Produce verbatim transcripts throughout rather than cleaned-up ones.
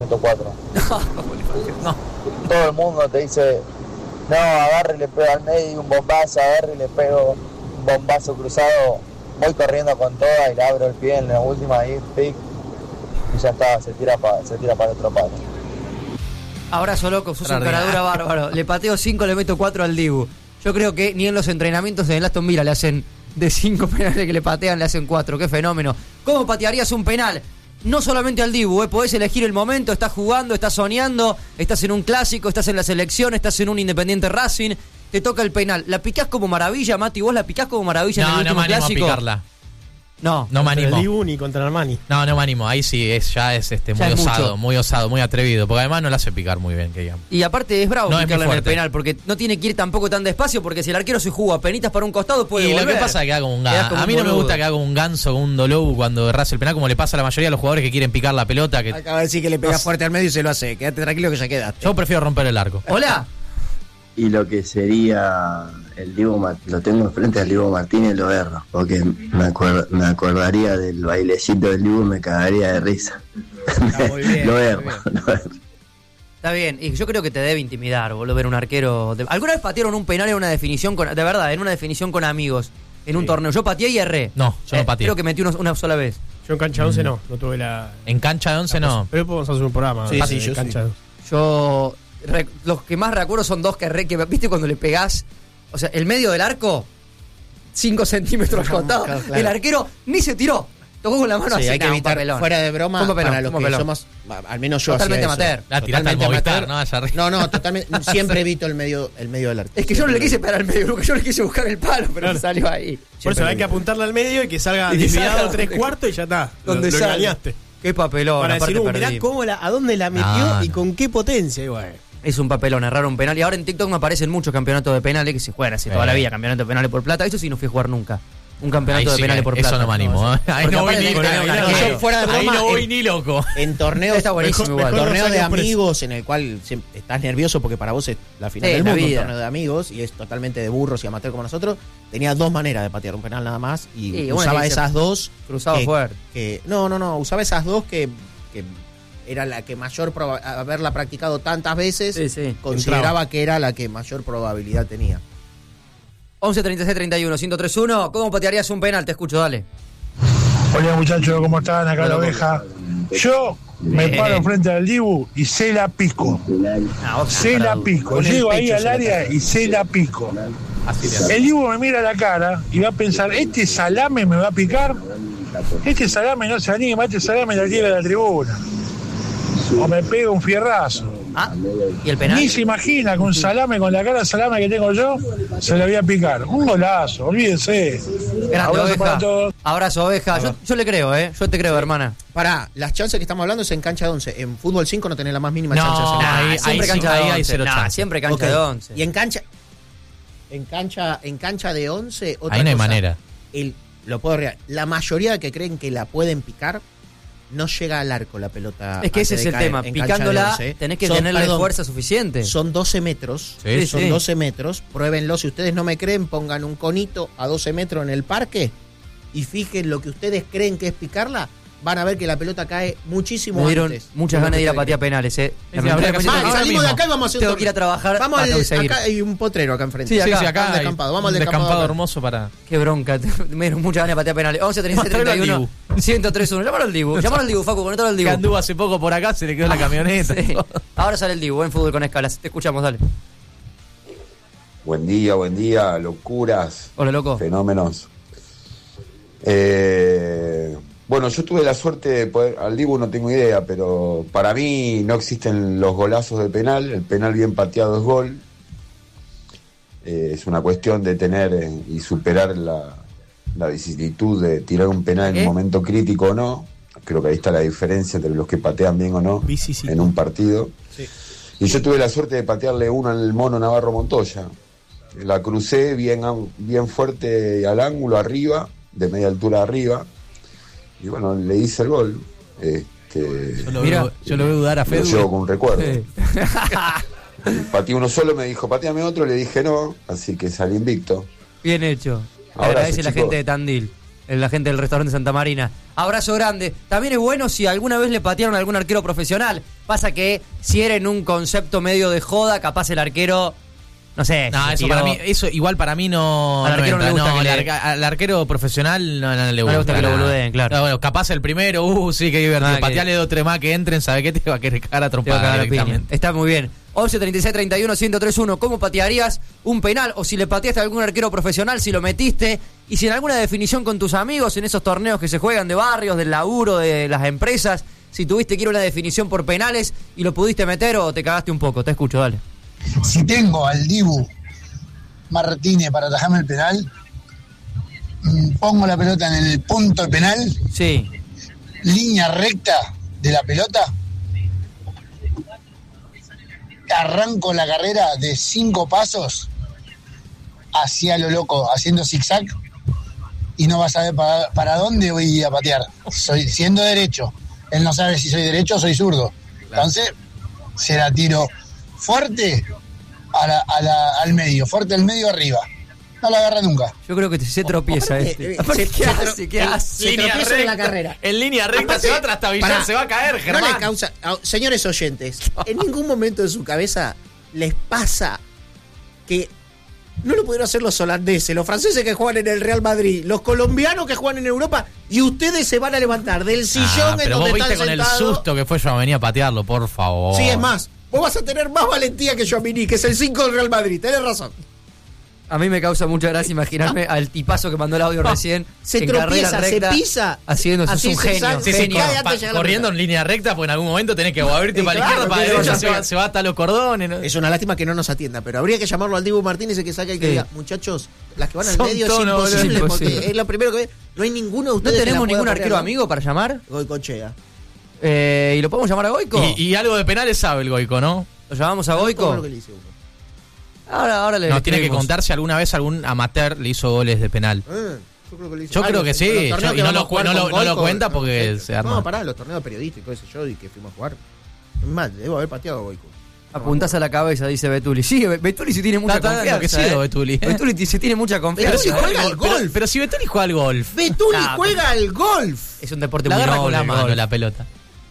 cuatro. No. Todo el mundo te dice, no, agarre y le pego al medio, un bombazo, agarre y le pego un bombazo cruzado. Voy corriendo con toda y le abro el pie en la última ahí, pic, y ya está, se tira para se tira para el otro palo. Abrazo, loco, sos un caradura bárbaro. Le pateo cinco, le meto cuatro al Dibu. Yo creo que ni en los entrenamientos en el Aston Villa le hacen de cinco penales que le patean, le hacen cuatro. Qué fenómeno. ¿Cómo patearías un penal? No solamente al Dibu, ¿eh? Podés elegir el momento, estás jugando, estás soñando, estás en un clásico, estás en la selección, estás en un Independiente Racing, te toca el penal. ¿La picás como maravilla, Mati? ¿Vos la picás como maravilla no, en el último no me animo clásico? a picarla. No, no me animo. Contra el Dibu ni contra el Armani. No, no me animo. Ahí sí es, ya es este Ya muy es osado, mucho. muy osado, muy atrevido. Porque además no la hace picar muy bien, que digamos. Y aparte es bravo No es picarle muy en el fuerte. penal, porque no tiene que ir tampoco tan despacio, porque si el arquero se juega penitas para un costado puede Y volver. lo que pasa es que haga como un Quedás ganso. como A un mí no me boludo. gusta que haga un ganso con un Dolobu cuando erras el penal, como le pasa a la mayoría de los jugadores que quieren picar la pelota. Que... Acaba de decir que le pega No. fuerte al medio y se lo hace. Quédate tranquilo que ya quedaste. Yo prefiero romper el arco. Hola. Y lo que sería el Dibu Martínez, lo tengo enfrente al Dibu Martínez, lo erro, porque me, acuer- me acordaría del bailecito del Dibu, me cagaría de risa. muy bien, lo muy erro, bien. lo erro. Está bien, y yo creo que te debe intimidar, boludo, ver un arquero. de- ¿Alguna vez patearon un penal en una definición con, de verdad, en una definición con amigos, en un Sí. torneo? Yo pateé y erré. No, yo no pateé. Creo que metí uno- una sola vez. Yo en cancha once no, no tuve la. En cancha de once la no. cosa. Pero podemos hacer un programa. Sí, de sí, yo cancha sí. once. Yo, re- los que más recuerdo son dos que erré, que viste cuando le pegás, o sea, el medio del arco, cinco centímetros al costado. Claro, claro. El arquero ni se tiró, tocó con la mano Sí, así. hay que nah, un evitar, papelón. fuera de broma, Fue un papelón, para los fue un que papelón. somos, al menos yo Totalmente hacía eso. amateur. La tiraste al Totalmente Movistar, amateur. ¿no? Allá arriba. No, no, totalmente. Siempre evito el medio, el medio del arco. Es que yo no le quise pegar al medio, porque yo le quise buscar el palo, pero Claro. salió ahí. Por eso Siempre hay que lo- apuntarle al medio y que salga Y que desviado salga tres donde- cuartos y ya está. Donde lo, lo sale. engañaste. Qué papelón, Para aparte decir, uh, mirá perdí. cómo la, a dónde la metió No, y no. con qué potencia. Y bueno. Es un papelón, errar un penal. Y ahora en TikTok me aparecen muchos campeonatos de penales que se juegan hace Eh. toda la vida. Campeonatos de penales por plata. Eso sí no fui a jugar nunca. Un Ahí campeonato sí de penales que por plata. eso no me animo. ¿eh? Ahí Porque no voy aparte ni tenés que tener un ahí no- arquero. yo fuera de ahí broma, no voy en- ni loco. En torneos, Está buenísimo Mejor- igual. mejor torneo no de saques preso. amigos en el cual siempre estás nervioso porque para vos es la final Sí, del la mundo, un vida. torneo de amigos y es totalmente de burros y amateur como nosotros. Tenía dos maneras de patear un penal nada más y Sí, una usaba que dice esas dos. Cruzado que- fuerte. que- no, no, no, usaba esas dos que, que era la que mayor proba- haberla practicado tantas veces, Sí, sí. consideraba Entraba. que era la que mayor probabilidad tenía. once treinta y seis treinta y uno, ciento tres uno. ¿Cómo patearías un penal? Te escucho, dale. Hola muchachos, ¿cómo están? Acá Hola, la oveja. Yo me Bien. paro frente al Dibu y se la pico. Ah, vos Se la pico. Con el Llego ahí pecho al se la área pica. y se la pico. Así le hace. El Dibu me mira a la cara y va a pensar, ¿este salame me va a picar? Este salame no se anima, este salame la tira de la tribuna. O me pega un fierrazo. Ah, ¿y el penal? Ni se imagina que un salame con la cara de salame que tengo yo se la voy a picar. Un golazo, olvídense. Grande, Abrazo para oveja. todos. Abrazo, oveja. Yo, yo le creo, ¿eh? Yo te creo, hermana. Pará, las chances que estamos hablando es en cancha de once. En fútbol cinco no tenés la más mínima No, chance de hacer Nah, nada. ahí- siempre sí, cancha ahí de hay once. cero Nah, chance. siempre cancha Ok. de once. Y en cancha en cancha en cancha de once otra Ahí no hay cosa, manera. el, lo puedo real. La mayoría que creen que la pueden picar no llega al arco la pelota. Es que ese antes es de el caer tema. en cancha de Picándola once. tenés que Son- tenerle perdón, fuerza suficiente. Son doce metros. Sí, son sí. doce metros. Pruébenlo. Si ustedes no me creen, pongan un conito a doce metros en el parque y fijen lo que ustedes creen que es picarla. Van a ver que la pelota cae muchísimo Me dieron antes. muchas lo ganas que de ir a ustedes patear penales, ¿eh? Sí, sí, habría que hacer- Ah, ahora salimos de mismo. acá y vamos a hacer un Tengo que ir a torneo. trabajar. Vamos Ah, al, tengo que seguir. acá hay un potrero acá enfrente. Sí, Sí, acá, sí, acá al hay descampado. Vamos al un descampado descampado acá. hermoso para... Qué bronca. Me dieron muchas ganas de patear penales. once treinta y seis treinta y uno, ciento tres uno. Llámalo al Dibu. Llámalo al Dibu, Facu. Conectalo al Que Dibu. anduvo hace poco por acá, se le quedó la camioneta. Sí. Ahora sale el Dibu en fútbol con escalas. Te escuchamos, dale. Buen día, buen día, locuras, Hola, loco. fenómenos. Eh, bueno, yo tuve la suerte de poder, al Dibu no tengo idea, pero para mí no existen los golazos de penal, el penal bien pateado es gol. Eh, es una cuestión de tener eh, y superar la, la vicisitud de tirar un penal en ¿Eh? un momento crítico o no. Creo que ahí está la diferencia entre los que patean bien o no Vicisitud. en un partido. Sí. Y yo tuve la suerte de patearle uno al mono Navarro Montoya. La crucé bien, bien fuerte al ángulo, arriba, de media altura arriba. Y bueno, le hice el gol. Este, Yo lo, Mira. veo, yo lo veo dudar a lo Fedu. llevo con un recuerdo. Sí. Pateé uno solo, me dijo, pateame otro, le dije no, así que salí invicto. Bien hecho. Le Abrazo, agradece la chicos. gente de Tandil. la gente del restaurante Santa Marina. Abrazo grande. También es bueno si alguna vez le patearon a algún arquero profesional. Pasa que si era en un concepto medio de joda, capaz el arquero... No sé. No, si eso, tiró... para mí, eso igual para mí no. Al arquero no, no le gusta no, que al, le... arca, al arquero profesional no, no le gusta. No le gusta que lo boludeen, claro. No, bueno, capaz el primero, uh, sí, que divertido. Ah, Pateale que... dos, tres más que entren, ¿sabe qué? Te va a querer cagar a trompada directamente. Está muy bien. once treinta y seis treinta y uno ciento tres uno. ¿Cómo patearías un penal? O si le pateaste a algún arquero profesional, si lo metiste. Y si en alguna definición con tus amigos, en esos torneos que se juegan de barrios, del laburo, de las empresas, si tuviste que ir a una definición por penales y lo pudiste meter o te cagaste un poco. Te escucho, dale. Si tengo al Dibu Martínez para atajarme el penal, pongo la pelota en el punto penal, sí, línea recta de la pelota, arranco la carrera de cinco pasos hacia lo loco, haciendo zigzag, y no vas a ver para, para dónde voy a patear. Soy siendo derecho, él no sabe si soy derecho o soy zurdo, entonces se la tiro fuerte A la, a la, al medio, fuerte al medio arriba. No la agarra nunca. Yo creo que se tropieza Aparte, este. eh, Aparte, se- ¿Qué se hace? tro- ¿Qué hace? se Línea tropieza en la recta. carrera. En línea recta se va a trastabillar, Pará, se va a caer, no Germán. le causa, a- señores oyentes, en ningún momento de su cabeza les pasa que no lo pudieron hacer los holandeses, los franceses que juegan en el Real Madrid, los colombianos que juegan en Europa, y ustedes se van a levantar del sillón Ah, en pero donde vos viste están con el sentados. susto que fue yo a venir a patearlo, por favor. Sí, es más, vos vas a tener más valentía que Tchouaméni, que es el cinco del Real Madrid, tenés razón. A mí me causa mucha gracia imaginarme al tipazo que mandó el audio recién. Se en tropieza, carrera se recta, pisa, Haciendo, sos así un se genio. sale, Sí, sí, Genio. co- Cae antes pa- de llegar a la corriendo pelota. en línea recta, pues en algún momento tenés que o abrirte Y para la claro, izquierda, para la pero derecha, ya se va, sé. se va hasta los cordones. ¿no? Es una lástima que no nos atienda, pero habría que llamarlo al Dibu Martínez y que saque el que Sí. diga, muchachos, las que van al Son medio es tonos, imposible, boludo, porque imposible. es lo primero que ve. No hay ninguno de ¿No ustedes que la tenemos pueda ningún patear, arquero ¿no? amigo para llamar? Goicochea. Eh, ¿Y lo podemos llamar a Goico? Y, y algo de penales sabe el Goico, ¿no? ¿Lo llamamos a Todo Goico? lo que le dice uno. Ahora, ahora le Nos tiene que escribimos. contar si alguna vez algún amateur le hizo goles de penal. Eh, yo creo que le hice. Yo Ah, creo los- que sí, los torneos yo- que y no vamos lo a jugar cu- no lo- con no lo Goico, cuenta porque eh, se arma. No, pará, los torneos periodísticos, ese yo, y que fuimos a jugar. Es más, debo haber pateado a Goico. Apuntás a la cabeza, dice Betuli. Sí, Betuli sí tiene mucha Está tan confianza. enloquecido, eh. Betuli, eh. Betuli t- sí tiene mucha confianza. Pero si eh. juega al golf. golf. Pero si Betoni juega al golf. Betuli Ah, juega al golf. Es un deporte La muy agarra con noble, la el mano golf. la pelota.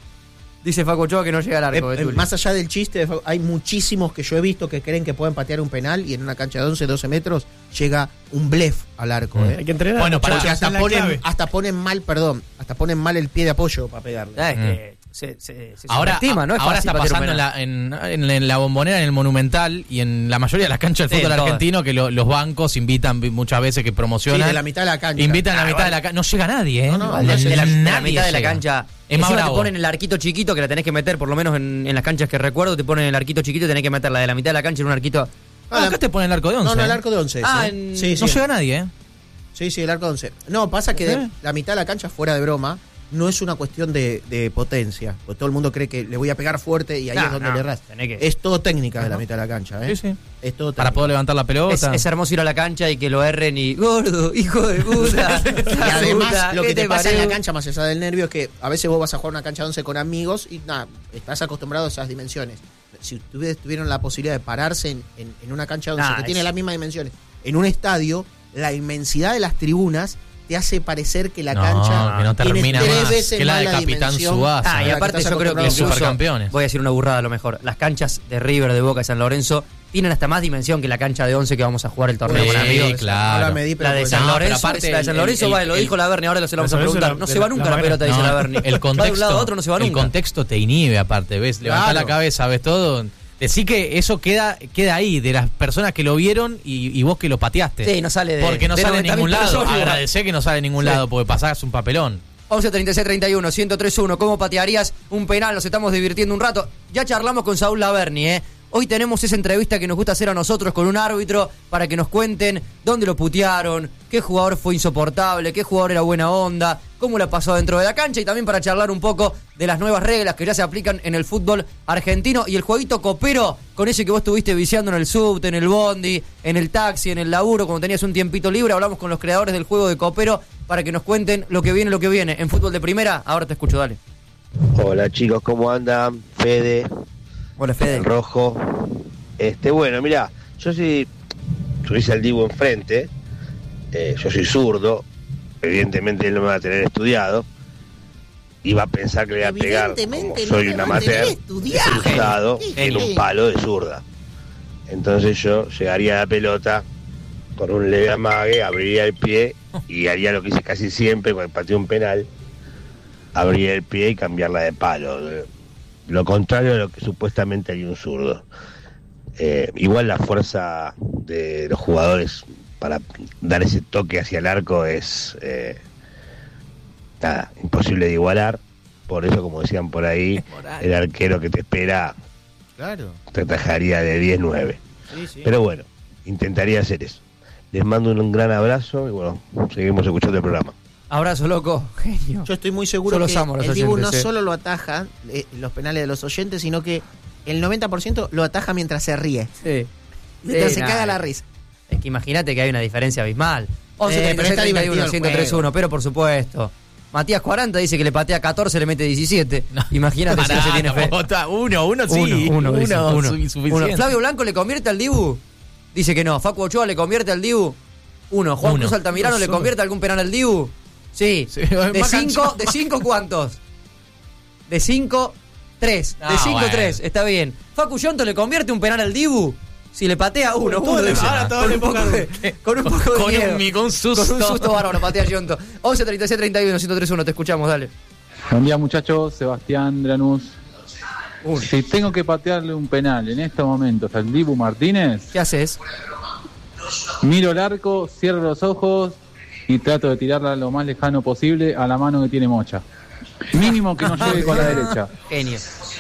Dice Facu Ochoa que no llega al arco, Eh, eh, Betuli. más allá del chiste, hay muchísimos que yo he visto que creen que pueden patear un penal y en una cancha de once, doce metros llega un blef al arco. Mm. eh. Hay que entrenar. Bueno, para- Porque esa hasta es la ponen, clave. hasta ponen mal, perdón, hasta ponen mal el pie de apoyo para pegarle. Ah, es que se, se, se Ahora, subestima, ¿no? Es ahora fácil está patear un pasando en penal. la, en, en- en la Bombonera, en el Monumental y en la mayoría de las canchas del Sí, fútbol en todas. argentino que lo- los bancos invitan vi- muchas veces que Sí, promocionan. de la mitad de la cancha. Invitan a la Ah, mitad igual. de la cancha. No llega nadie, ¿eh? No, no, Igual, no de, llega. la, de la Nadie mitad de la llega. cancha. Es más Encima te bravo. ponen el arquito chiquito que la tenés que meter, por lo menos en, en las canchas que recuerdo, te ponen el arquito chiquito y tenés que meterla de la mitad de la cancha en un arquito. Ah, acá te ponen el arco de once. No, no, el ¿eh? arco de once. Ah, sí. en- sí, sí. No llega nadie, ¿eh? Sí, sí, el arco de once. No, pasa que de- ¿Sí? la mitad de la cancha, fuera de broma, no es una cuestión de, de potencia. Porque todo el mundo cree que le voy a pegar fuerte y ahí No, es donde no, le ras. tenés que- Es todo técnica de la Ajá. mitad de la cancha, ¿eh? Sí, sí. Es todo Para técnica. poder levantar la pelota. Es, es hermoso ir a la cancha y que lo erren y. ¡Gordo, hijo de puta! Y además, Puta, lo ¿qué que te pasa en la parió? cancha, más allá del nervio, es que a veces vos vas a jugar una cancha de once con amigos y nada, estás acostumbrado a esas dimensiones. Si ustedes tuvieron la posibilidad de pararse en, en- en una cancha de once Nah, que es- tiene las mismas dimensiones, en un estadio, la inmensidad de las tribunas te hace parecer que la No, cancha que no tiene termina tres más veces que la más de Capitán dimensión Tsubasa. Ah, a y la que aparte estás yo creo que acostumbrado. incluso, Supercampeones. voy a decir una burrada a lo mejor, las canchas de River, de Boca y San Lorenzo tienen hasta más dimensión que la cancha de once que vamos a jugar el torneo Sí, con amigos. claro. Ahora me di, pero La de pues- San No, pero Lorenzo, aparte la de San el- Lorenzo el- va, lo el- dijo la Berni, ahora se lo vamos a San Lorenzo preguntar. la- No de se va la- nunca la la manera- pelota, dice No, la Berni. el Va de contexto, un lado a otro, no se va el nunca. contexto te inhibe aparte, ¿ves? Levantás Claro. la cabeza, ves todo. Decí que eso queda queda ahí, de las personas que lo vieron y, y vos que lo pateaste. Sí, no sale de- Porque no de sale en noventa mil ningún lado. personas. Agradecé que no sale en ningún Sí. lado porque pasás un papelón. once treinta y seis treinta y uno, ciento tres uno. ¿Cómo patearías un penal? Nos estamos divirtiendo un rato. Ya charlamos con Saúl Laverni, ¿eh? Hoy tenemos esa entrevista que nos gusta hacer a nosotros con un árbitro para que nos cuenten dónde lo putearon, qué jugador fue insoportable, qué jugador era buena onda, cómo la pasó dentro de la cancha y también para charlar un poco de las nuevas reglas que ya se aplican en el fútbol argentino y el jueguito copero con ese que vos estuviste viciando en el subte, en el bondi, en el taxi, en el laburo, cuando tenías un tiempito libre. Hablamos con los creadores del juego de copero para que nos cuenten lo que viene, lo que viene. En fútbol de primera, ahora te escucho, dale. Hola chicos, ¿cómo andan? Fede, Hola, Fede. el Rojo. Este, bueno, mira, yo si tuviese al Dibu enfrente, eh, yo soy zurdo, evidentemente él no me va a tener estudiado y va a pensar que le va a pegar, como soy un amateur, cruzado en un palo de zurda. Entonces yo llegaría a la pelota con un leve amague, abriría el pie y haría lo que hice casi siempre cuando pateo un penal, abriría el pie y cambiarla de palo. Lo contrario de lo que supuestamente haría un zurdo. Eh, igual la fuerza de los jugadores para dar ese toque hacia el arco es eh, nada, imposible de igualar. Por eso, como decían por ahí, el arquero que te espera Claro. te atajaría de diez nueve. Sí, sí. Pero bueno, intentaría hacer eso. Les mando un gran abrazo y bueno, seguimos escuchando el programa. Abrazo, loco. Genio. Yo estoy muy seguro Yo los que amo, los el Dibu oyentes, no eh. solo lo ataja eh, los penales de los oyentes, sino que el noventa por ciento lo ataja mientras se ríe. Sí. Mientras Sí, se nada. caga la risa. Es que imagínate que hay una diferencia abismal. once, Eh, pero treinta y seis, está treinta y uno, divertido el ciento tres uno, juego. pero por supuesto. Matías cuarenta dice que le patea catorce, le mete diecisiete. Imagínate si no Pará, se tiene fe. tampoco está- Uno, uno sí. Uno, uno, dice, Uno, uno. su- insuficiente. Uno. Flavio Blanco le convierte al Dibu. Dice que no. Facu Ochoa le convierte al Dibu. Uno. Juan Uno. Cruz Altamirano Uno le solo. convierte algún penal al Dibu. Sí. Sí, De más cinco, canchón. de cinco ¿cuántos? De cinco, tres. De Ah, cinco, bueno. tres. Está bien. Facu Yonto le convierte un penal al Dibu. Si le patea uno, Todo uno le- dice. ahora todo Con le un poco pongan- de- Con un poco de Con un miedo. mi- con un susto. Con un susto bárbaro, patea Yonto. once, treinta y seis, treinta y uno, ciento tres uno. Te escuchamos, dale. Buen día muchachos, Sebastián Dranús. Uno. Si tengo que patearle un penal en estos momentos al Dibu Martínez, ¿Qué haces? miro el arco, cierro los ojos y trato de tirarla lo más lejano posible a la mano que tiene Mocha. Mínimo que no llegue con la derecha. Genio.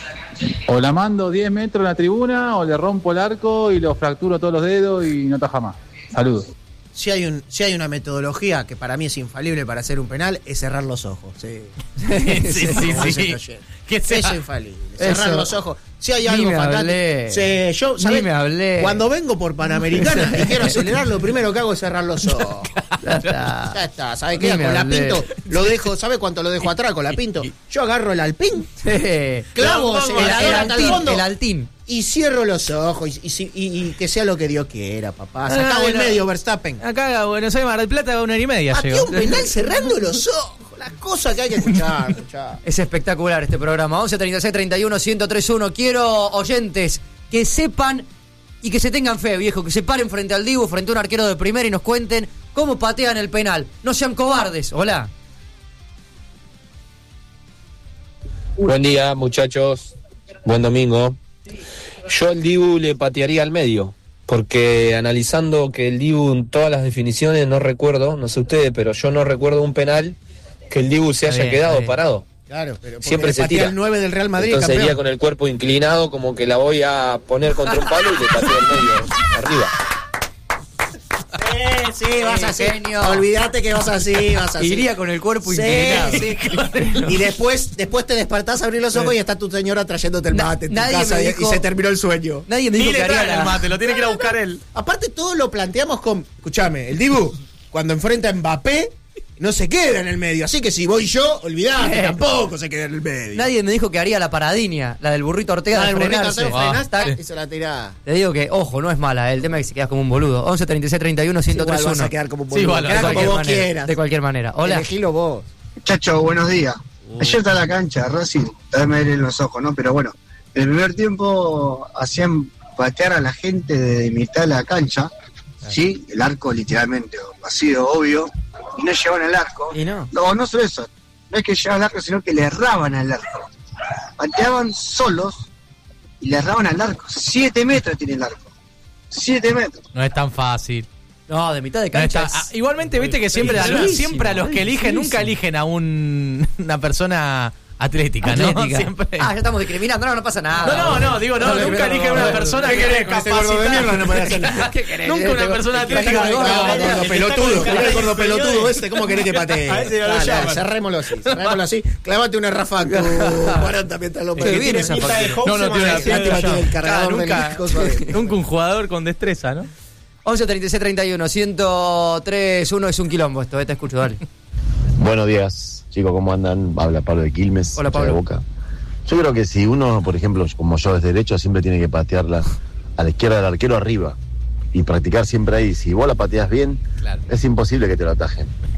O la mando diez metros en la tribuna o le rompo el arco y lo fracturo todos los dedos y no taja más. Saludos. Si hay, un, si hay una metodología que para mí es infalible para hacer un penal, es cerrar los ojos. Sí, Sí, sí, Como sí. dice el oyente. Que sea- Eso es infalible. Cerrar Eso. los ojos. Si hay Ni algo me fantástico. hablé. Sí, yo, Ni ¿sabés? me hablé. Cuando vengo por Panamericana y quiero acelerar, lo primero que hago es cerrar los ojos. Ya está. Ya está, ¿sabes Ni qué? me Con la hablé. Pinto lo dejo, ¿sabe cuánto lo dejo atrás con la Pinto? Yo agarro el Alpín, Sí. clavo El, acelerador el hasta el altín, fondo el altín. y cierro los ojos y, y, si- y- y que sea lo que Dios quiera, papá. Ah, Sacá del bueno. medio, Verstappen. Acá, Buenos Aires, Mar del Plata, una hora y media Pateó llegó. un penal cerrando los ojos. Las cosas que hay que escuchar, escuchar. Es espectacular este programa. once, treinta y seis, treinta y uno, ciento tres uno. Quiero oyentes que sepan y que se tengan fe, viejo. Que se paren frente al Dibu, frente a un arquero de primera y nos cuenten cómo patean el penal. No sean cobardes. Hola. Buen día, muchachos. Buen domingo. Yo al Dibu le patearía al medio, porque analizando que el Dibu en todas las definiciones no recuerdo, no sé ustedes, pero yo no recuerdo un penal que el Dibu se Está haya bien, quedado está bien. parado. Claro, pero porque Siempre le se patea tira. el nueve del Real Madrid, Entonces campeón. iría con el cuerpo inclinado, como que la voy a poner contra un palo y le pateo al medio, arriba. Eh, sí, vas Eh, así. genio. Olvídate que vas así, vas así. Iría con el cuerpo Sí, inclinado. sí. Y después, después te despertás, abrís los ojos y está tu señora trayéndote el Na- mate en tu nadie casa me y- dijo- y se terminó el sueño. Nadie me Ni dijo le que haría traen el la... mate, lo tiene que ir a buscar él. Aparte, todo lo planteamos con. Escuchame, el Dibu, cuando enfrenta a Mbappé, no se queda en el medio. Así que si voy yo, olvidate, Eh. tampoco se queda en el medio. Nadie me dijo que haría la paradiña, la del burrito Ortega Ah, de el burrito frenarse. se frenás, Ah, tac, y se la tirás. Te digo que, ojo, no es mala, eh, el tema es que se quedas como un boludo. once, treinta y seis, treinta y uno, ciento tres Igual uno. vas a quedar como un Sí, boludo. igual, Quedá de como cualquier vos manera, quieras. de cualquier manera. Hola. Elegilo vos. Muchachos, buenos días. Ayer está la cancha, Racing, también me aire en los ojos, ¿no? Pero bueno, en el primer tiempo hacían patear a la gente de mitad de la cancha, ¿sí? El arco literalmente vacío, obvio, y no llevaban al arco. Y no. No, no solo eso, no es que llevaban al arco, sino que le erraban al arco. Pateaban solos y le erraban al arco. Siete metros tiene el arco. Siete metros. No es tan fácil. No, de mitad de No cancha. está- es- ah, igualmente, viste que siempre, a, Difícil, siempre a los que eligen, difícil. nunca eligen a un, una persona atlética, ¿no? Atlética. Siempre. Ah, ya estamos discriminando, no, no pasa nada. No, no, no, digo, no, nunca eligen a una persona ¿Qué que querés? es Con este gordo de mierda no podés hacer nada. ¿Qué querés? Nunca una Este- persona este- atlética. este- No, este- gordo pelotudo, mirá el gordo pelotudo este, ¿cómo querés que patee? A ese ya lo Dale, llaman. cerrémoslo así, cerrémoslo así. Clávate una Rafa tu cuarenta mientras lo Qué bien tiene esa Pinta de factura. No, no, Houseman, tiene una- ahí, Ya te va a tener el cargador del nunca, coso ahí. nunca un jugador con destreza, ¿no? once, treinta y seis, treinta y uno, ciento tres uno es un quilombo esto, eh, te escucho, dale. Buenos días, chicos, ¿cómo andan? Habla Pablo de Quilmes. Hola, hincha Pablo. de Boca. Yo creo que si uno, por ejemplo, como yo es derecho, siempre tiene que patearla a la izquierda del arquero arriba y practicar siempre ahí. Si vos la pateas bien, Claro. es imposible que te lo atajen.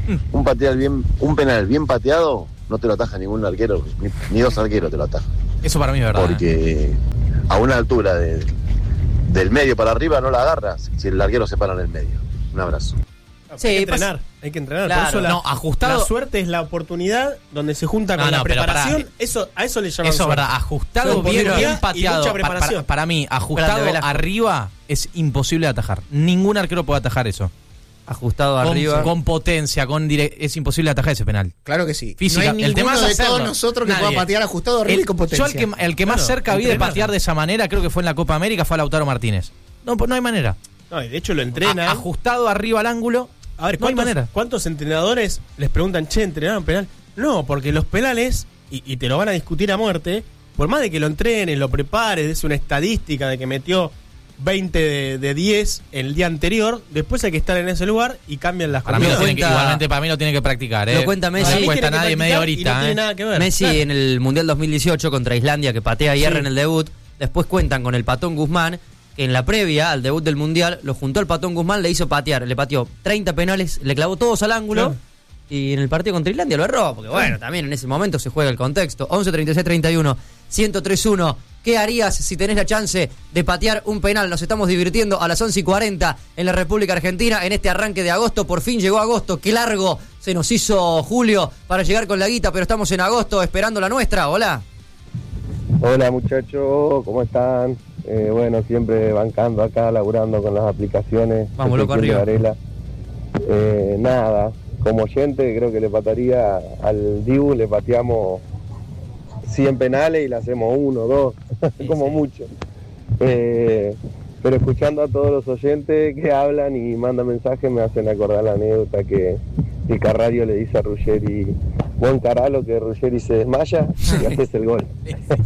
Un patear bien, un penal bien pateado no te lo ataja ningún arquero, ni, ni dos arqueros te lo atajan. Eso para mí es verdad. Porque ¿eh? a una altura de, del medio para arriba no la agarras si el arquero se para en el medio. Un abrazo. Sí, hay que entrenar, hay que entrenar. Claro, Por eso la, no, ajustado. La suerte es la oportunidad donde se junta con No, no, la pero preparación. pará. Eso, a eso le llaman Eso es suerte. verdad, ajustado Son bien, oportunidad bien pateado. y mucha Para, preparación. para- para mí, ajustado Grande, Velasco. arriba es imposible de atajar. Ningún arquero puede atajar eso. Ajustado Con, arriba. con potencia, con dire- es imposible atajar ese penal. Claro que sí. Física. No hay El tema ninguno es de todos hacerlo. nosotros que Nadie. pueda patear ajustado arriba El- y con potencia. Yo el que, el que más Claro, cerca vi de entrenar. patear de esa manera, creo que fue en la Copa América, fue a Lautaro Martínez. No, pues no hay manera. No, y de hecho lo entrenan. A- ajustado arriba al ángulo, A ver, no hay ¿cuántos, manera. ¿cuántos entrenadores les preguntan, che, ¿entrenaron penal? No, porque los penales, y, y te lo van a discutir a muerte, por más de que lo entrenes, lo prepares, des una estadística de que metió veinte de, de diez el día anterior, después hay que estar en ese lugar y cambian las Para mí lo condiciones. tiene que, igualmente para mí lo tiene que practicar, ¿eh? Lo cuenta Messi. No Para le mí cuesta a tiene que nadie media practicar y no horita, tiene ¿eh? nada que ver. Messi Claro. en el Mundial dos mil dieciocho contra Islandia, que patea hierro Sí. en el debut. Después cuentan con el Patón Guzmán, que en la previa al debut del Mundial lo juntó al Patón Guzmán, le hizo patear, le pateó treinta penales, le clavó todos al ángulo. Claro. Y en el partido contra Islandia lo erró, porque bueno, también en ese momento se juega el contexto. once, treinta y seis, treinta y uno, ciento tres uno. ¿Qué harías si tenés la chance de patear un penal? Nos estamos divirtiendo a las once y cuarenta en la República Argentina en este arranque de agosto. Por fin llegó agosto. Qué largo se nos hizo julio para llegar con la guita, pero estamos en agosto esperando la nuestra. Hola. Hola muchachos, ¿cómo están? Eh, bueno, siempre bancando acá, laburando con las aplicaciones. Vamos, loco, Ezequiel arriba. de Varela. Eh, nada, como oyente creo que le patearía al Dibu, le pateamos cien penales y le hacemos uno, dos, como mucho. Eh, pero escuchando a todos los oyentes que hablan y mandan mensajes me hacen acordar la anécdota que el Carrario le dice a Ruggeri, buen caralo, que Ruggeri se desmaya y haces el gol.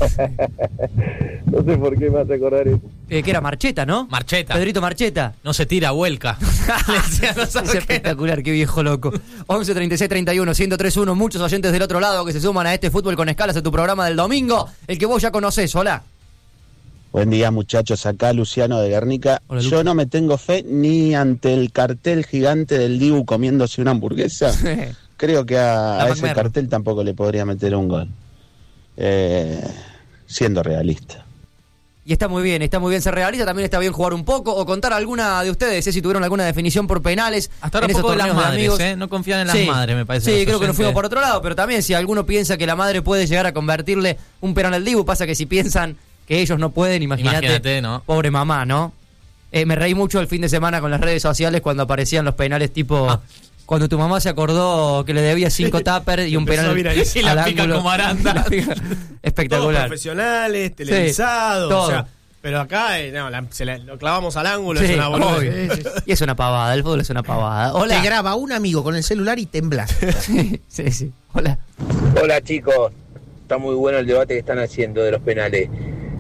No sé por qué me hace acordar eso. Eh, que era Marcheta, ¿no? Marcheta. Pedrito Marcheta. No se tira, vuelca. Le decían los Es arqueros. espectacular, qué viejo loco. once, treinta y seis, treinta y uno, ciento tres uno. Muchos oyentes del otro lado que se suman a este Fútbol con Escalas en tu programa del domingo, el que vos ya conocés. Hola. Buen día muchachos, acá Luciano de Guernica. Hola, Yo no me tengo fe ni ante el cartel gigante del Dibu comiéndose una hamburguesa. Creo que a, La a ese McMerro. cartel tampoco le podría meter un gol. Eh, siendo realista. Y está muy bien, está muy bien ser realista, también está bien jugar un poco o contar alguna de ustedes, ¿eh? Si tuvieron alguna definición por penales. Hasta ahora en esos poco de las torneos madres, amigos. ¿eh? No confían en las Sí. madres, me parece. Sí, los creo que nos fuimos oyentes. por otro lado, pero también si alguno piensa que la madre puede llegar a convertirle un penal al Dibu, pasa que si piensan que ellos no pueden, imagínate, Imagínate, ¿no? pobre mamá, ¿no? Eh, me reí mucho el fin de semana con las redes sociales cuando aparecían los penales tipo... Ah. Cuando tu mamá se acordó que le debía cinco tuppers y un Empezó penal a viralizar. Y la al pica ángulo. como aranda. La pica- Todos Espectacular. profesionales, televisados. todo. O sea, pero acá eh, no, la- se la- lo clavamos al ángulo, Sí, es una boludez. obvio. Sí, sí, sí. Y es una pavada, el fútbol es una pavada. Hola. Te graba un amigo con el celular y temblas. Sí, sí, sí. Hola. Hola chicos, está muy bueno el debate que están haciendo de los penales.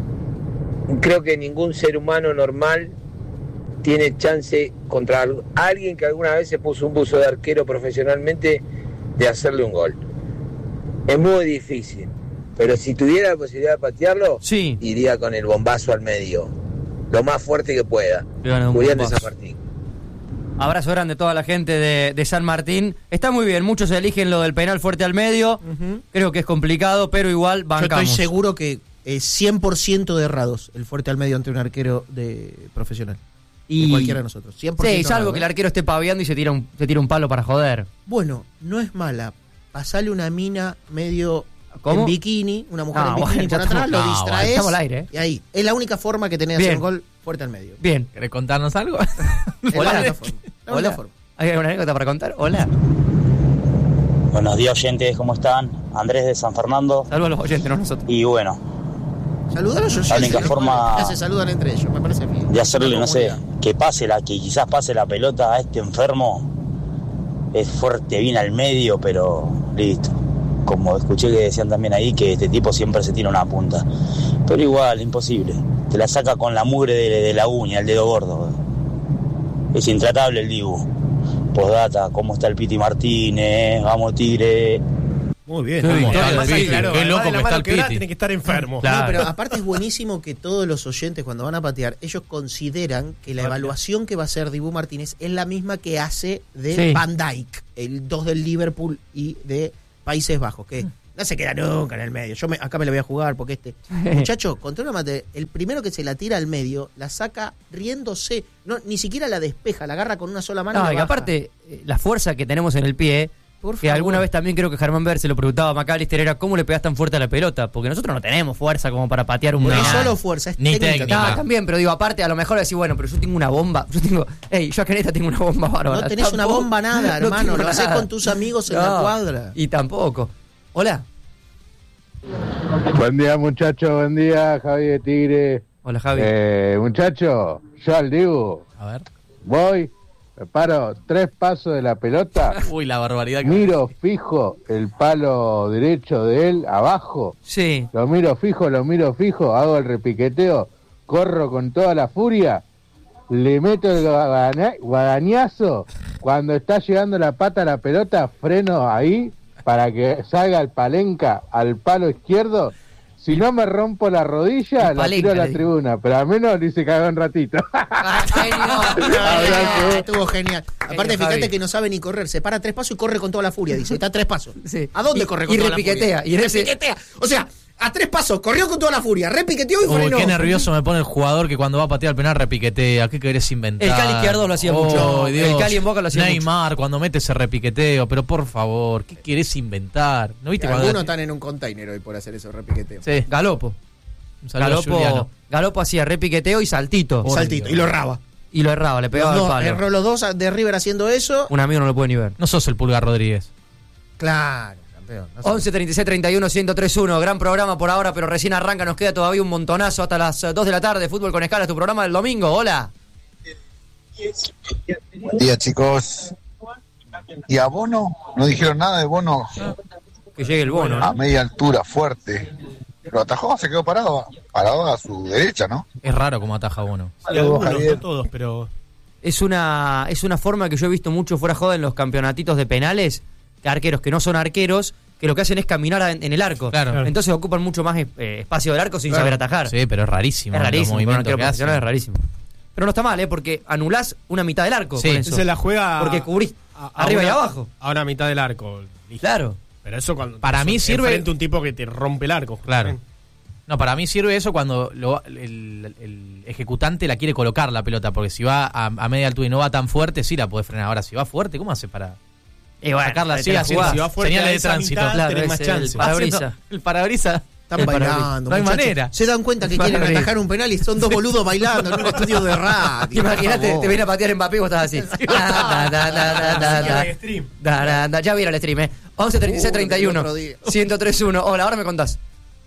Creo que ningún ser humano normal tiene chance contra al- alguien que alguna vez se puso un buzo de arquero profesionalmente de hacerle un gol. Es muy difícil, pero si tuviera la posibilidad de patearlo, sí, iría con el bombazo al medio, lo más fuerte que pueda. Le van a dar un Julián de bombazo. San Martín. Abrazo grande a toda la gente de, de San Martín. Está muy bien, muchos eligen lo del penal fuerte al medio. Creo que es complicado, pero igual Yo bancamos. estoy seguro que es cien por ciento de errados el fuerte al medio ante un arquero de profesional. Y- De cualquiera de nosotros. cien por ciento Sí, salvo errado, que el ¿eh? arquero esté paveando y se tira un, se tira un palo para joder. Bueno, no es mala. Pasale una mina medio ¿Cómo? en bikini, una mujer Ah, en bikini bueno, ya por atrás, estamos- lo no, distraes. bueno, estamos al aire, ¿eh? Y ahí. Es la única forma que tenés de Bien. hacer un gol fuerte al medio. Bien. ¿Querés contarnos algo? Es la Hola. única forma. La única Hola. forma. ¿Hay alguna anécdota para contar? Hola. Buenos días oyentes, ¿cómo están? Andrés de San Fernando. Saludos a los oyentes, no nosotros. Y bueno, Saludar a los oyentes, la única ¿no? forma Ya se saludan entre ellos, me parece bien. de hacerle, Una no sé, comunidad. que pase la, que quizás pase la pelota a este enfermo, es fuerte bien al medio, pero listo. Como escuché que decían también ahí que este tipo siempre se tira una punta. Pero igual, imposible. Te la saca con la mugre de, de la uña, el dedo gordo. Es intratable el Dibu. Postdata, ¿cómo está el Piti Martínez? Vamos, Tigre. Muy bien. Qué Vamos, victoria además, del Piti, claro, qué además loco de la que mano está el quebrada, Piti. tiene que estar enfermo. Claro. No, pero aparte es buenísimo que todos los oyentes cuando van a patear, ellos consideran que la evaluación que va a hacer Dibu Martínez es la misma que hace de Sí. Van Dijk, el dos del Liverpool y de Países Bajos, que no se queda nunca en el medio. Yo me, acá me la voy a jugar porque este muchacho, contra una mate, el primero que se la tira al medio, la saca riéndose, no, ni siquiera la despeja, la agarra con una sola mano. No, y y la baja. aparte, eh, la fuerza que tenemos en el pie, Por que favor. alguna vez también creo que Germán Ver se lo preguntaba a McAllister, era cómo le pegas tan fuerte a la pelota, porque nosotros no tenemos fuerza como para patear un No es penal. solo fuerza, es Ni técnica. técnica. No, también, pero digo, aparte, a lo mejor decir, bueno, pero yo tengo una bomba, yo tengo, hey, yo acá en esta tengo una bomba bárbara. No tenés una Tampoco- bomba nada, no hermano, tengo lo haces nada. con tus amigos en No, la cuadra. Y tampoco. Hola. Buen día, muchachos. Buen día, Javi de Tigre. Hola, Javi. Eh, muchacho, yo al Dibu A ver. voy, me paro tres pasos de la pelota, Uy, la barbaridad que... miro fijo el palo derecho de él abajo, Sí. lo miro fijo, lo miro fijo, hago el repiqueteo, corro con toda la furia, le meto el guadana- guadañazo, cuando está llegando la pata a la pelota, freno ahí para que salga el palenca al palo izquierdo. Si no me rompo la rodilla, El la palenca, tiro a la le digo. tribuna, pero al menos ni se cagó un ratito. Ah, Abrazo. estuvo genial. Aparte, Javi. fíjate que no sabe ni correr. Se para tres pasos y corre con toda la furia. Dice, está a tres pasos. Sí. ¿A dónde Y- corre con y toda repiquetea, la furia? y en ese- repiquetea. O sea, a tres pasos, corrió con toda la furia, repiqueteó y Uy, frenó. qué nervioso me pone el jugador que cuando va a patear el penal repiquetea. ¿Qué querés inventar? El Cali Izquierdo lo hacía Oh, mucho. Dios. El Cali en Boca lo hacía Neymar, cuando mete ese repiqueteo. Pero por favor, ¿qué querés inventar? ¿No viste Algunos cuando... están en un container hoy por hacer esos repiqueteos. Sí. Galopo. Un saludo a Galopo, Juliano. Galopo hacía repiqueteo y saltito. Saltito, y lo erraba. Y lo erraba, le pegaba Los al dos, palo. erró los dos de River haciendo eso. Un amigo no lo puede ni ver. No sos el Pulgar Rodríguez. Claro, campeón. No sé. once treinta y seis treinta y uno ciento tres uno. Gran programa por ahora, pero recién arranca. Nos queda todavía un montonazo hasta las eh, dos de la tarde. Fútbol con Escala, tu programa del domingo. Hola. Buen día, chicos. ¿Y a Bono? No dijeron nada de Bono Que llegue el bono. a ¿no? media altura, fuerte. Lo atajó, se quedó parado, parado a su derecha, ¿no? Es raro como ataja Bono. Y algunos, no todos, pero... Es una, es una forma que yo he visto mucho fuera de joda en los campeonatitos de penales. Que arqueros que no son arqueros, que lo que hacen es caminar en, en el arco. Claro. Entonces ocupan mucho más eh, espacio del arco sin Claro. saber atajar. Sí, pero es rarísimo. Es rarísimo, los para un movimientos arquero que profesional hace. es rarísimo. Pero no está mal, ¿eh? Porque anulás una mitad del arco Sí. con eso. Se la juega... Porque cubrís a- a arriba y una- abajo. A una mitad del arco. Listo. Claro. Pero eso cuando... Para mí sirve- Frente a un tipo que te rompe el arco. Claro. No, para mí sirve eso cuando lo- el, el ejecutante la quiere colocar la pelota, porque si va a, a media altura y no va tan fuerte, sí la puede frenar. Ahora, si va fuerte, ¿cómo hace para Y bueno, sacarla ahí así? te la haciendo jugás. Si va fuerte señales a de esa tránsito. mitad, Claro, tenés más es el chance. parabrisa. Haciendo el parabrisa. Están El bailando, parabrisa. No hay muchachos. manera. Se dan cuenta que quieren Parabrisa. atajar un penal y son dos boludos bailando en un estudio de radio. Imagínate, por te viene a favor. patear Mbappé y vos estás así. Da, da, da, da, da, da. Hay stream. Da, da, da. Ya vieron el stream, ¿eh? once treinta y seis treinta y uno Uh, lo vi el otro día. ciento tres uno. Hola, ahora me contás.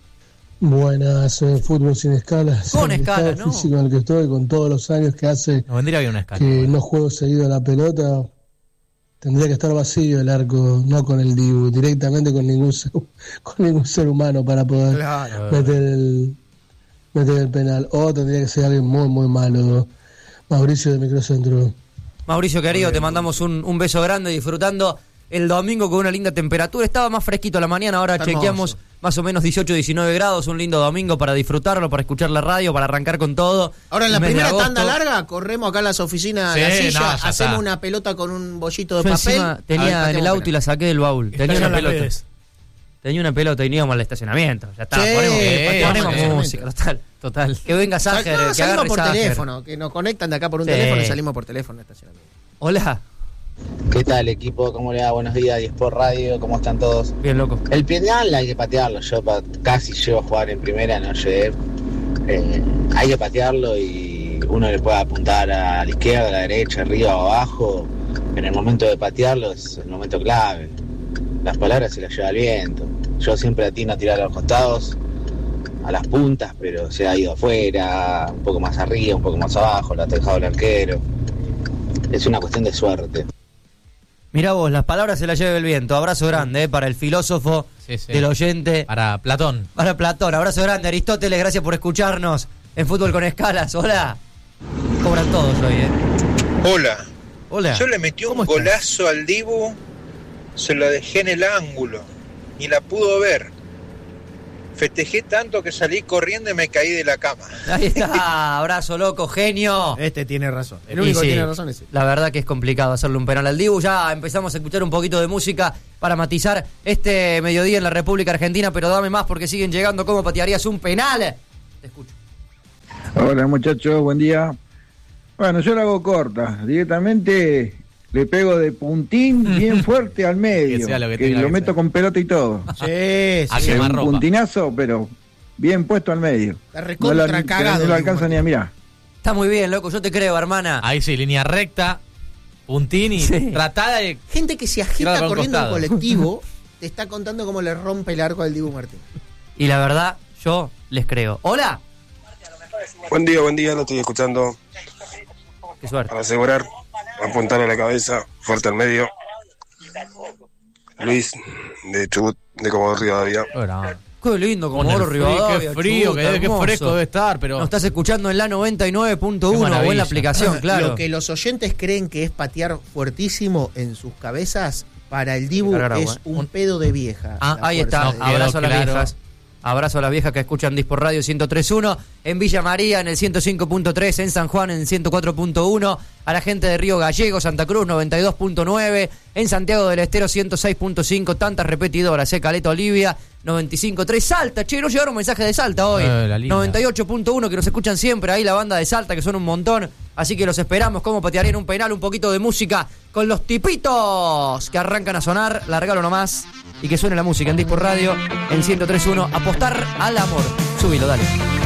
Buenas, eh, fútbol sin escalas. Con El escalas, estado ¿no? físico en el que estoy, con todos los años que hace Nos vendría bien una escala. que no juego seguido a la pelota, tendría que estar vacío el arco, no con el Dibu, directamente con ningún ser, con ningún ser humano para poder Claro. meter el meter el penal. O tendría que ser alguien muy, muy malo. Mauricio de Microcentro. Mauricio querido, te mandamos un, un beso grande disfrutando el domingo con una linda temperatura. Estaba más fresquito a la mañana, ahora Está chequeamos hermoso. más o menos dieciocho, diecinueve grados. Un lindo domingo para disfrutarlo, para escuchar la radio, para arrancar con todo. Ahora en la El mes de primera agosto. tanda larga, corremos acá a las oficinas, Sí, a la silla, no, ya hacemos está. una pelota con un bollito de Yo papel. encima A ver, tenía en el pateamos auto y la saqué del baúl. Tenía Está una en las pelota. redes. Tenía una pelota y no íbamos al estacionamiento. Ya está, Sí, ponemos, eh, ponemos sí. música, total. Total. Que venga Sal- Ságer, no, que salimos agarre por Ságer. teléfono, que nos conectan de acá por un Sí. teléfono y salimos por teléfono al estacionamiento. Hola. ¿Qué tal, equipo? ¿Cómo le va? Buenos días, Sport Radio, ¿cómo están todos? Bien, loco. El penal hay que patearlo, yo pa- casi llego a jugar en primera, no llegué. Eh, hay que patearlo y uno le puede apuntar a la izquierda, a la derecha, arriba o abajo. En el momento de patearlo es el momento clave. Las palabras se las lleva el viento. Yo siempre atino a tirar a los costados, a las puntas, pero se ha ido afuera, un poco más arriba, un poco más abajo, lo ha dejado el arquero. Es una cuestión de suerte. Mirá vos, las palabras se las lleva el viento. Abrazo grande eh, para el filósofo, Sí, sí. del oyente. Para Platón. Para Platón, abrazo grande. Aristóteles, gracias por escucharnos en Fútbol con Escalas. Hola. Cobran todos hoy, ¿eh? Hola. Hola. Yo le metí un golazo al Dibu, se lo dejé en el ángulo. ni la pudo ver. Festejé tanto que salí corriendo y me caí de la cama. Ahí está, abrazo loco, genio. Este tiene razón. El Y único sí, que tiene razón es él. la verdad que es complicado hacerle un penal al Dibu. Ya empezamos a escuchar un poquito de música para matizar este mediodía en la República Argentina, pero dame más porque siguen llegando. ¿Cómo patearías un penal? Te escucho. Hola muchachos, buen día. Bueno, yo la hago corta. Directamente le pego de puntín bien fuerte al medio. Que sea lo que que tenga lo que meto ser. con pelota y todo. Sí, A sí. Es quemar un ropa. puntinazo, pero bien puesto al medio. Está No recontra lo, cagado. no lo alcanza ni a mirar. Está muy bien, loco, yo te creo, hermana. Ahí sí, línea recta, puntín y Sí. tratada de... Gente que se agita Tirada por un corriendo en costado. colectivo te está contando cómo le rompe el arco al Dibu Martín. Y la verdad, yo les creo. ¡Hola! Buen día, buen día, lo estoy escuchando. Qué suerte. Para asegurar, apuntar a la cabeza, fuerte al medio. Luis, de Chubut, de Comodoro Rivadavia. Qué lindo, como Con el Oro frío, Rivadavia. qué frío, Chubut, que debe- qué hermoso. fresco debe estar, pero... Nos estás escuchando en la noventa y nueve punto Qué uno o en maravilla. la aplicación, claro. Lo que los oyentes creen que es patear fuertísimo en sus cabezas, para el Dibu Cargar agua, es eh. un pedo de vieja. Ah, La ahí fuerza está. de- Abrazo a las claro. viejas. Abrazo a las viejas que escuchan Dispor Radio ciento tres punto uno, en Villa María en el ciento cinco punto tres, en San Juan en ciento cuatro punto uno, a la gente de Río Gallego, Santa Cruz noventa y dos punto nueve, en Santiago del Estero ciento seis punto cinco, tantas repetidoras, eh, Caleta Olivia noventa y cinco punto tres, Salta, che, no llegaron mensajes de Salta hoy, Eh, la linda. noventa y ocho punto uno, que nos escuchan siempre, ahí la banda de Salta, que son un montón, así que los esperamos. Como patearían un penal, un poquito de música con los tipitos que arrancan a sonar, largalo nomás. Y que suene la música en Dispor Radio en ciento tres punto uno. Apostar al amor. Subilo, dale.